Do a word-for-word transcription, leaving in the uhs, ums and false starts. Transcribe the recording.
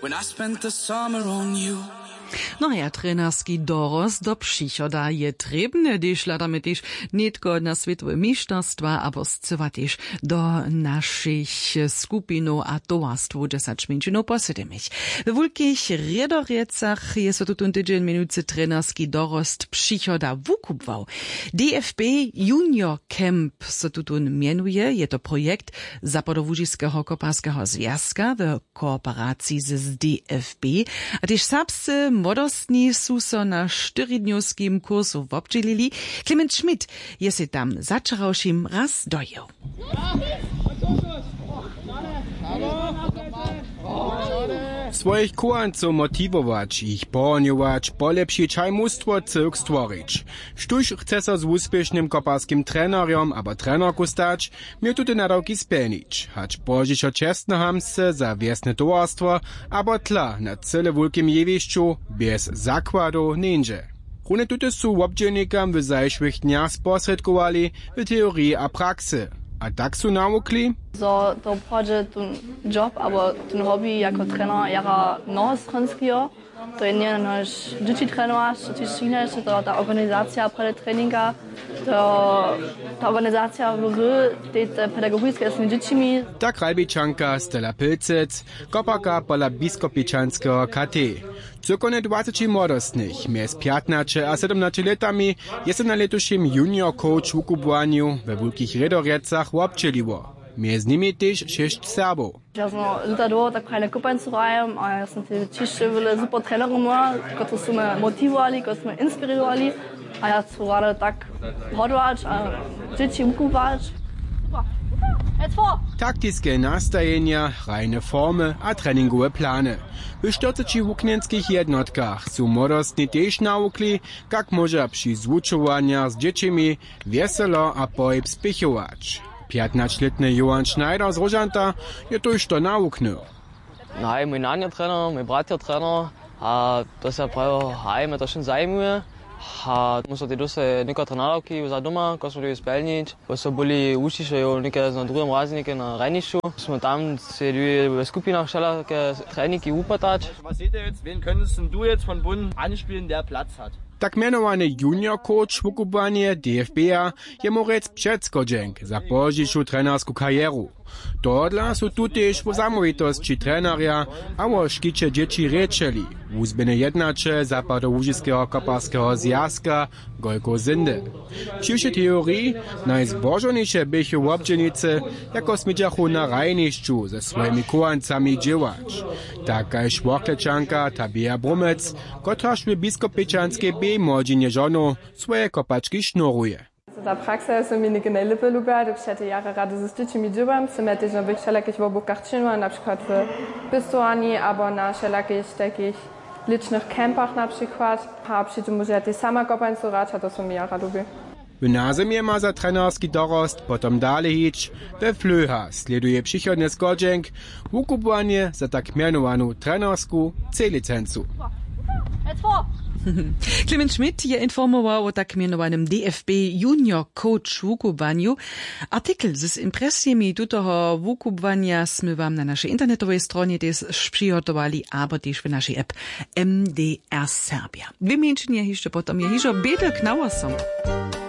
when I spent the summer on you. No ja, trenerski dorost do przychoda je trebne, gdyż ladamy też nie tylko na światowe mistrzostwa, aber zcywa też do naszych skupinów a towarstwu dziesięć minut posiedemich. W wielkich redoriecach jest to tu tydzień minuty trenerski dorost przychoda wukupwał. D F B Junior Camp so tu tu mianuje, je to projekt Zapadowódzkiego koparskiego związka w kooperacji z D F B, a też serbscy młodostni su so na czterodniowskim kursu wobdźelili. Klement Schmidt je se tam zaczarałšim raz dojeł. Swoich kuanców motiwować, ich porniować, polepszyć aj mustwo cyrk stworzyć. Sztuś chce so z uspiesznym koparskim trenerem albo trenerku stać, miał tutaj nadawki spełnić. Hać pożyć o czestne hamsce za wiesne towarstwo, albo tla na cyle wielkim jewiszczu bez zakładu ninja. Rune tutaj su obdzielnikam w zajszłych dniach sposredkowali w teorii a praksy. A tak su naukli? So, to podzie ten job, aber ten hobby jako trener jara nohostranskio. To je nie nasz dzieci trenować, to też inne, to ta organizacja przed treninga, to ta organizacja w gry, te pedagogiczne z dziećmi. Tak Ralbičanka Stella Pilcec, kopaka pola biskopičanskiego K T. Cykone dwadzieścia młodostnych, między piętnaście a siedemnaście latami, jest na letuszym junior coach w ukubłaniu we wielkich redoriecach obczeliło. Między nimi też sześć Serbów. Ja sam lata do tak keine Kupańcu rajem, a ja sam te ciszy wyle super trenerom, którzy są mnie motywowali, którzy mnie inspirowali, a ja chcę rada tak hodować, a dzieci ukuwać. Taktische nastajenia, reine formy a treningowe plany. W czterdziestu wuknienskich jednotkach su młodostni też naukli, jak może przy zvučowaniach z dziećmi weselo a pohyb spichować. piętnastoletny Johann Schneider z Rožanta je to już to nauknął. Nein, mój nania trener, mój bratia trener, a to się prawo haj, me to schon zajmuje. A muszę też dostać niektóre trenerki za doma, ko smo to spełnić. Bo so byli učiše jo nekaj na drugim razniku na Rajnišu. Smo tam se v skupinach všelake treningi upatać. Was seht ihr jetzt, wen könntest du jetzt von Bund anspielen, der Platz hat? Tak mianowany junior coach w ukubłanie D F B-a je Moritz Pszeckodźenk za pożyciu trenersku karieru. Dodla su tu też w zamovitości trenerja a o szkicie dzieci rečeli, uzbene jednacze Zapadowódzkiego koparskiego związka Golko Zinde. Przy teorii najzbożoniejsze bychy w obdzielnicy jako smidzachu na Rajniszczu ze swoimi kuancami dziełać. Taka je szwokleczanka Tabea Brumec, kotraż w biskopičanskiej B młodzinie żonu swoje kopaczki sznuruje. Ta praksa jest mi nie najlepiej lubiła, do przed jara rady z dziećmi dziewam, są też na wszelakich obokach czynów, na przykład w Pistoani, albo na wszelakich takich licznych kempach na przykład. A przy tym może ja też sama kopańcu racza, to są mi jara lubię. W nazemie ma za trenerski dorost, potom dalej iść, we Flöha sleduje przychodny Skodźenk w ukubłanie za tak mianowaną trenersku C-licencu. Klement Schmidt je informował o tak mianowanym D F B Junior Coach w ukubłaniu. Artykel z impresjami tutoho ukubłania sme wam na naszej internetowej stronie też przygotowali, aber też w naszej app M D R Serbia. Wymienić je jeszcze potom je hižo betel knauer są.